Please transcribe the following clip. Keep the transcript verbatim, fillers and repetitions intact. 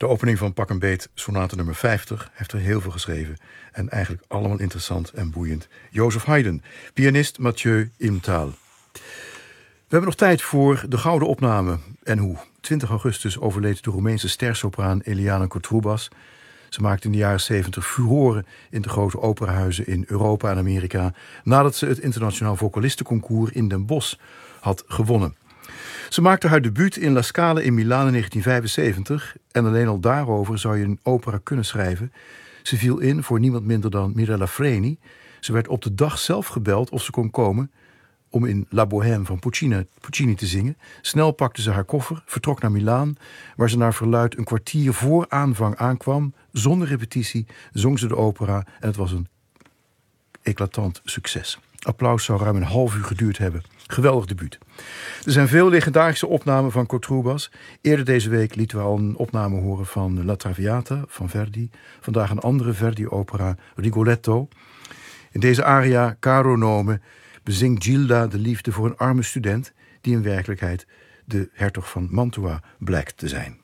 De opening van Pak een Beet, sonate nummer vijftig, heeft er heel veel geschreven. En eigenlijk allemaal interessant en boeiend. Joseph Haydn, pianist Mathieu Imtal. We hebben nog tijd voor de gouden opname. En hoe? twintig augustus overleed de Roemeense stersopraan Eliana Cotrubas. Ze maakte in de jaren zeventig furoren in de grote operahuizen in Europa en Amerika, nadat ze het internationaal vocalistenconcours in Den Bosch had gewonnen. Ze maakte haar debuut in La Scala in Milaan in negentien vijfenzeventig en alleen al daarover zou je een opera kunnen schrijven. Ze viel in voor niemand minder dan Mirella Freni. Ze werd op de dag zelf gebeld of ze kon komen om in La Bohème van Puccini, Puccini te zingen. Snel pakte ze haar koffer, vertrok naar Milaan, waar ze naar verluidt een kwartier voor aanvang aankwam. Zonder repetitie zong ze de opera en het was een eclatant succes. Applaus zou ruim een half uur geduurd hebben. Geweldig debuut. Er zijn veel legendarische opnamen van Cotrubas. Eerder deze week lieten we al een opname horen van La Traviata van Verdi. Vandaag een andere Verdi-opera, Rigoletto. In deze aria, Caro Nome, bezingt Gilda de liefde voor een arme student die in werkelijkheid de hertog van Mantua blijkt te zijn.